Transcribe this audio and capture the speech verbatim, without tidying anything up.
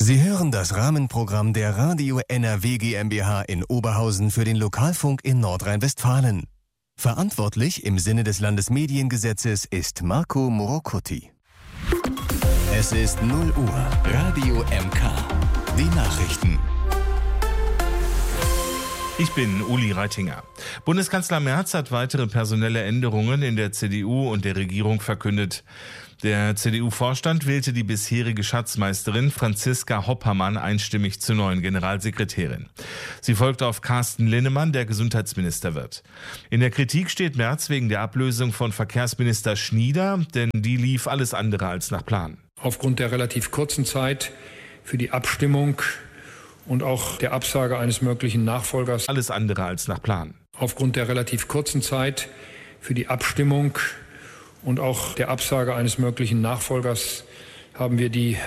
Sie hören das Rahmenprogramm der Radio N R W GmbH in Oberhausen für den Lokalfunk in Nordrhein-Westfalen. Verantwortlich im Sinne des Landesmediengesetzes ist Marco Morocuti. Es ist null Uhr. Radio M K. Die Nachrichten. Ich bin Uli Reitinger. Bundeskanzler Merz hat weitere personelle Änderungen in der C D U und der Regierung verkündet. Der C D U-Vorstand wählte die bisherige Schatzmeisterin Franziska Hoppermann einstimmig zur neuen Generalsekretärin. Sie folgt auf Carsten Linnemann, der Gesundheitsminister wird. In der Kritik steht Merz wegen der Ablösung von Verkehrsminister Schnieder, denn die lief alles andere als nach Plan. Aufgrund der relativ kurzen Zeit für die Abstimmung und auch der Absage eines möglichen Nachfolgers. Alles andere als nach Plan. Aufgrund der relativ kurzen Zeit für die Abstimmung und auch der Absage eines möglichen Nachfolgers haben wir die